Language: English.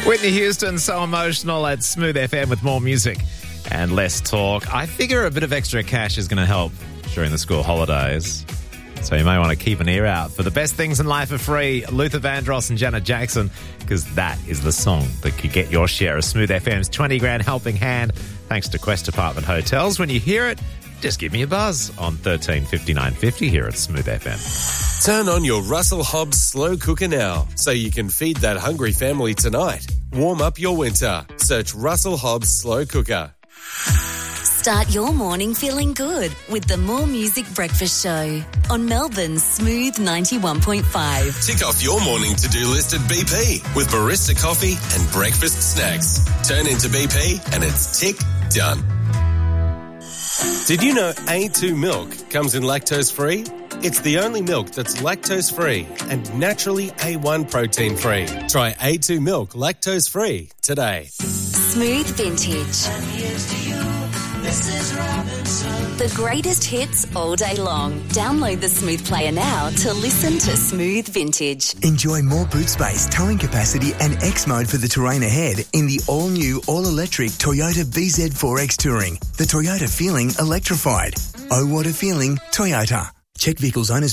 Whitney Houston, So Emotional at Smooth FM with more music and less talk. I figure a bit of extra cash is going to help during the school holidays. So you may want to keep an ear out for the best things in life are free. Luther Vandross and Janet Jackson, because that is the song that could get your share of Smooth FM's 20 grand helping hand. Thanks to Quest Apartment Hotels. When you hear it, just give me a buzz on 135950 here at Smooth FM. Turn on your Russell Hobbs slow cooker now so you can feed that hungry family tonight. Warm up your winter. Search Russell Hobbs slow cooker. Start your morning feeling good with the More Music Breakfast Show on Melbourne's Smooth 91.5. Tick off your morning to-do list at BP with barista coffee and breakfast snacks. Turn into BP and it's tick done. Did you know A2 milk comes in lactose-free? It's the only milk that's lactose-free and naturally A1 protein-free. Try A2 milk lactose-free today. Smooth Vintage. And here's to you, Mrs. Robinson. The greatest hits all day long. Download the Smooth Player now to listen to Smooth Vintage. Enjoy more boot space, towing capacity and X mode for the terrain ahead in the all-new, all-electric Toyota BZ4X Touring. The Toyota feeling electrified. Oh, what a feeling, Toyota. Check vehicles owners